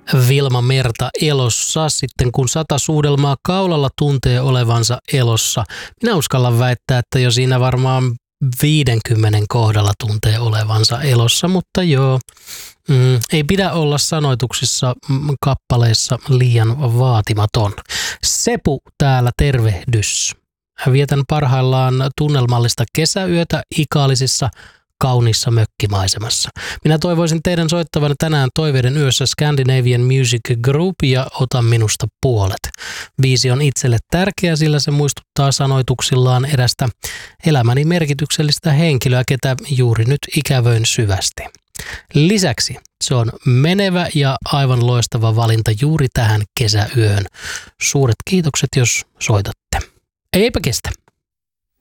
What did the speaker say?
Vilma Merta elossa sitten, kun 100 suudelmaa kaulalla tuntee olevansa elossa. Minä uskallan väittää, että jo siinä varmaan 50 kohdalla tuntee olevansa elossa, mutta joo, ei pidä olla sanoituksissa kappaleissa liian vaatimaton. Sepu täällä, tervehdys. Vietän parhaillaan tunnelmallista kesäyötä Ikaalisissa kauniissa mökkimaisemassa. Minä toivoisin teidän soittavan tänään Toiveiden yössä Scandinavian Music Group ja Ota minusta puolet. Biisi on itselle tärkeä, sillä se muistuttaa sanoituksillaan erästä elämäni merkityksellistä henkilöä, ketä juuri nyt ikävöin syvästi. Lisäksi se on menevä ja aivan loistava valinta juuri tähän kesäyöhön. Suuret kiitokset, jos soitatte. Eipä kestä.